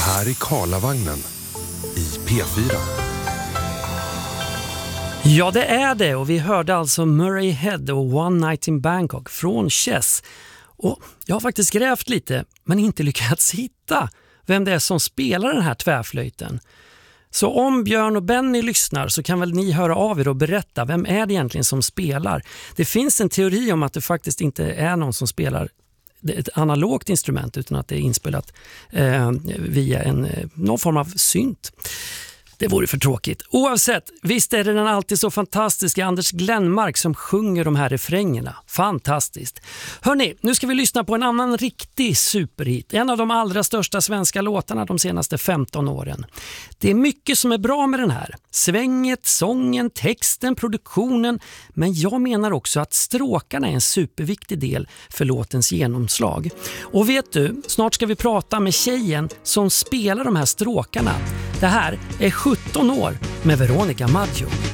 här är Karlavagnen i P4. Ja, det är det, och vi hörde alltså Murray Head och One Night in Bangkok från Chess. Och jag har faktiskt grävt lite men inte lyckats hitta vem det är som spelar den här tvärflöjten. Så om Björn och Benny lyssnar så kan väl ni höra av er och berätta vem är det egentligen som spelar. Det finns en teori om att det faktiskt inte är någon som spelar ett analogt instrument utan att det är inspelat via någon form av synt. Det vore för tråkigt. Oavsett, visst är det den alltid så fantastiska Anders Glenmark som sjunger de här refrängerna. Fantastiskt. Hörrni, nu ska vi lyssna på en annan riktig superhit. En av de allra största svenska låtarna de senaste 15 åren. Det är mycket som är bra med den här. Svänget, sången, texten, produktionen. Men jag menar också att stråkarna är en superviktig del för låtens genomslag. Och vet du, snart ska vi prata med tjejen som spelar de här stråkarna. Det här är 17 år med Veronica Maggio.